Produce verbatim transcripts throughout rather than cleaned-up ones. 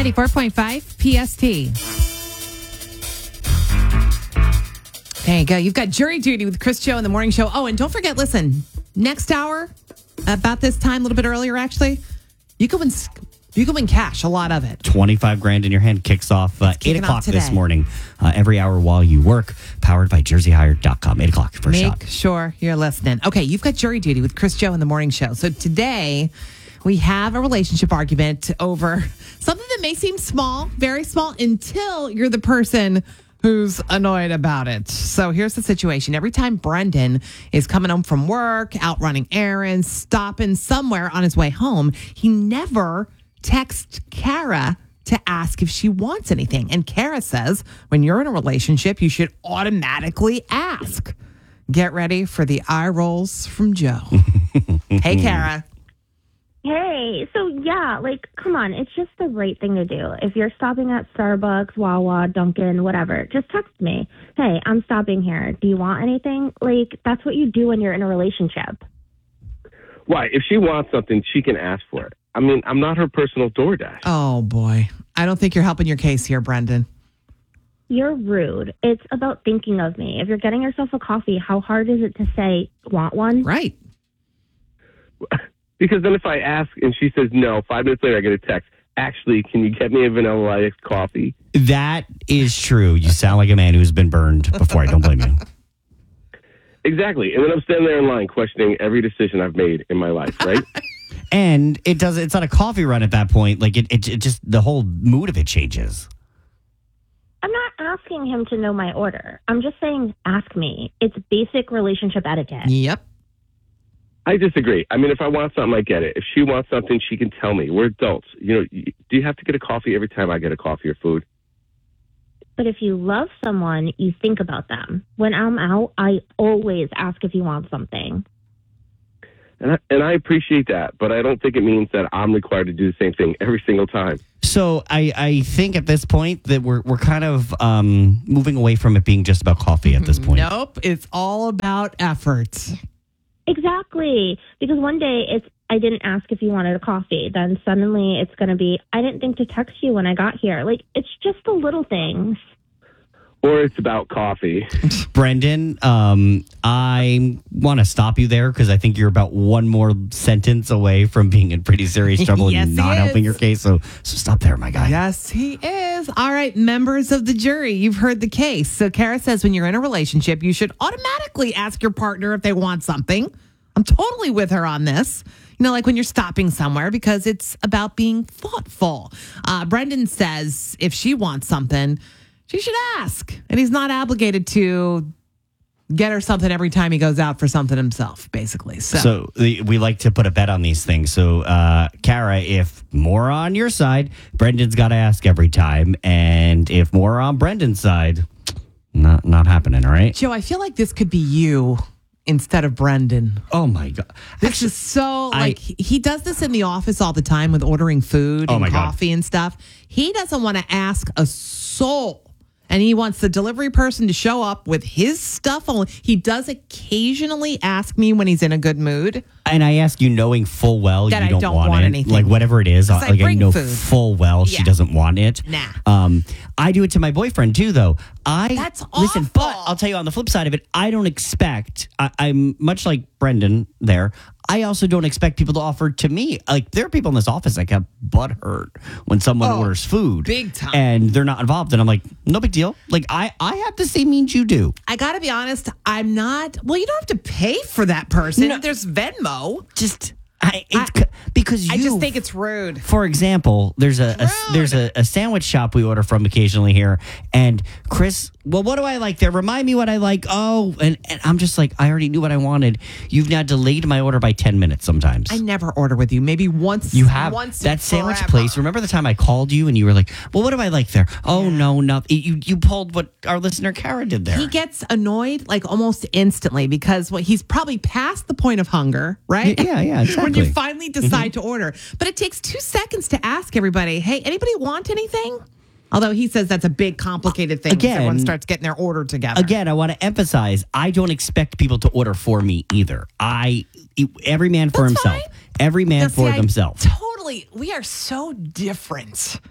ninety-four point five P S T. There you go. You've got Jury Duty with Chris Joe in the morning show. Oh, and don't forget, listen, next hour, about this time, a little bit earlier, actually, you can win, you can win cash, a lot of it. twenty-five grand in your hand kicks off uh, eight o'clock off this morning, uh, every hour while you work, powered by jersey hire dot com. eight o'clock, first Make shot. Make sure you're listening. Okay, you've got Jury Duty with Chris Joe in the morning show. So today, we have a relationship argument over something that may seem small, very small, until you're the person who's annoyed about it. So here's the situation. Every time Brendan is coming home from work, out running errands, stopping somewhere on his way home, he never texts Kara to ask if she wants anything. And Kara says, when you're in a relationship, you should automatically ask. Get ready for the eye rolls from Joe. Hey, Kara. Hey, so yeah, like, come on, it's just the right thing to do. If you're stopping at Starbucks, Wawa, Dunkin', whatever, just text me. Hey, I'm stopping here. Do you want anything? Like, that's what you do when you're in a relationship. Why? If she wants something, she can ask for it. I mean, I'm not her personal DoorDash. Oh, boy. I don't think you're helping your case here, Brendan. You're rude. It's about thinking of me. If you're getting yourself a coffee, how hard is it to say, want one? Right. Because then if I ask and she says no, five minutes later I get a text. Actually, can you get me a vanilla iced coffee? That is true. You sound like a man who's been burned before. I don't blame you. Exactly. And then I'm standing there in line questioning every decision I've made in my life, right? And it does. It's not a coffee run at that point. Like it, it, it just the whole mood of it changes. I'm not asking him to know my order. I'm just saying, ask me. It's basic relationship etiquette. Yep. I disagree. I mean, if I want something, I get it. If she wants something, she can tell me. We're adults. You know, do you have to get a coffee every time I get a coffee or food? But if you love someone, you think about them. When I'm out, I always ask if you want something. And I, and I appreciate that, but I don't think it means that I'm required to do the same thing every single time. So I, I think at this point that we're we're kind of um, moving away from it being just about coffee at this point. Nope. It's all about effort. Exactly. Because one day it's, I didn't ask if you wanted a coffee. Then suddenly it's going to be, I didn't think to text you when I got here. Like, it's just the little things. Or it's about coffee. Brendan, um, I want to stop you there because I think you're about one more sentence away from being in pretty serious trouble Yes, and not he helping is. your case. So, so stop there, my guy. Yes, he is. All right, members of the jury, you've heard the case. So Kara says when you're in a relationship, you should automatically ask your partner if they want something. I'm totally with her on this. You know, like when you're stopping somewhere because it's about being thoughtful. Uh, Brendan says if she wants something, she should ask. And he's not obligated to get her something every time he goes out for something himself, basically. So, So the- we like to put a bet on these things. So, uh, Kara, if more on your side, Brendan's got to ask every time. And if more on Brendan's side, not not happening, all right? Joe, I feel like this could be you instead of Brendan. Oh, my God. This is so, I- like, he he does this in the office all the time with ordering food Oh, and my God. coffee and stuff. He doesn't want to ask a soul. And he wants the delivery person to show up with his stuff only. He does occasionally ask me when he's in a good mood. And I ask you knowing full well That you I don't, don't want, want it. anything. Like whatever it is, 'Cause I like I bring know food. full well she Yeah. doesn't want it. Nah. Um, I do it to my boyfriend too, though. I That's listen, but awful. I'll tell you on the flip side of it, I don't expect. I, I'm much like Brendan there. I also don't expect people to offer to me. Like there are people in this office that get butthurt when someone Oh, orders food, big time. and they're not involved. And I'm like, no big deal. Like I, I have the same means you do. I got to be honest, I'm not. Well, you don't have to pay for that person. No. There's Venmo. Just I, it's c because you. I just think it's rude. For example, there's a, a Rude. there's a, a sandwich shop we order from occasionally here, and Chris, well, what do I like there? Remind me what I like. Oh, and, and I'm just like, I already knew what I wanted. You've now delayed my order by ten minutes. Sometimes I never order with you. Maybe once. you have once that and sandwich forever. place. Remember the time I called you and you were like, well, what do I like there? Oh no, nothing. You you pulled what our listener Kara did there. He gets annoyed like almost instantly because what he's probably past the point of hunger, right? Y- yeah, yeah, exactly. When you finally decide to order. But it takes two seconds to ask everybody, hey, anybody want anything? Although he says that's a big, complicated thing. Again- Everyone starts getting their order together. Again, I want to emphasize, I don't expect people to order for me either. I every man for That's himself. fine. Every man Now, see, for I themselves. Totally. We are so different.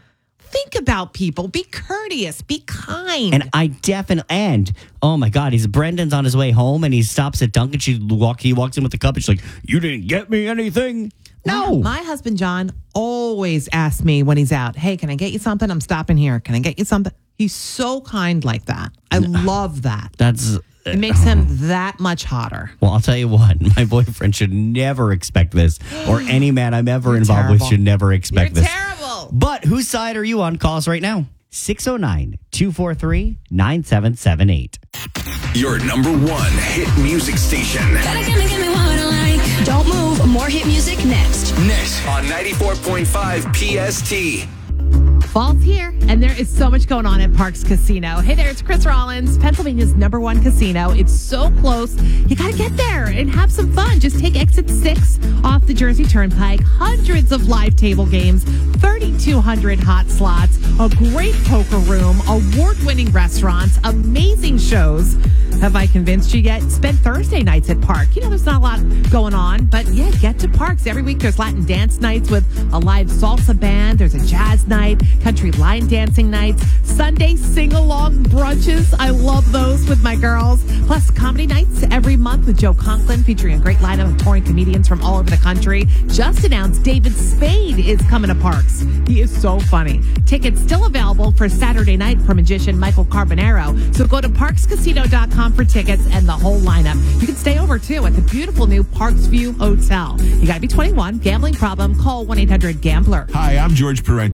think about people. Be courteous. Be kind. And I definitely, and oh my God, he's Brendan's on his way home and he stops at Dunkin'. She walk, he walks in with the cup and she's like, "You didn't get me anything." No. My, my husband, John, always asks me when he's out, "Hey, can I get you something? I'm stopping here. Can I get you something?" He's so kind like that. I love that. That's... It makes him that much hotter. Well, I'll tell you what, my boyfriend should never expect this, or any man I'm ever You're involved terrible. with should never expect You're this. terrible. But whose side are you on? Call us right now. six oh nine, two four three, nine seven seven eight. Your number one hit music station. Gotta give me, give me what I like. Don't move. More hit music next. Next on ninety-four point five P S T. Fall's here, and there is so much going on at Parks Casino. Hey there, it's Chris Rollins, Pennsylvania's number one casino. It's so close. You got to get there and have some fun. Just take exit six off the Jersey Turnpike. Hundreds of live table games, thirty-two hundred hot slots, a great poker room, award-winning restaurants, amazing shows. Have I convinced you yet? Spend Thursday nights at Park. You know, there's not a lot going on, but yeah, get to Parks. Every week there's Latin dance nights with a live salsa band. There's a jazz night, country line dancing nights, Sunday sing-along brunches. I love those with my girls. Plus comedy nights every month with Joe Conklin featuring a great lineup of touring comedians from all over the country. Just announced David Spade is coming to Parks. He is so funny. Tickets still available for Saturday night for magician Michael Carbonaro. So go to parks casino dot com for tickets and the whole lineup. You can stay over too at the beautiful new Parks View Hotel. You got to be twenty-one. Gambling problem? Call one eight hundred gambler. Hi, I'm George Parenti.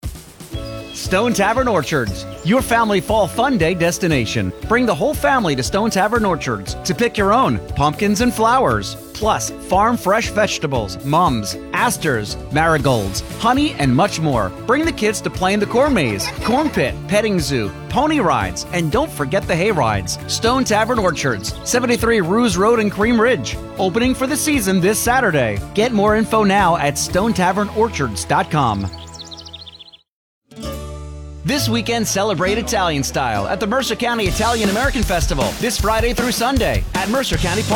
Stone Tavern Orchards, your family fall fun day destination. Bring the whole family to Stone Tavern Orchards to pick your own pumpkins and flowers. Plus, farm fresh vegetables, mums, asters, marigolds, honey, and much more. Bring the kids to play in the corn maze, corn pit, petting zoo, pony rides, and don't forget the hay rides. Stone Tavern Orchards, seventy-three Ruse Road in Cream Ridge. Opening for the season this Saturday. Get more info now at stone tavern orchards dot com. This weekend, celebrate Italian style at the Mercer County Italian American Festival this Friday through Sunday at Mercer County Park.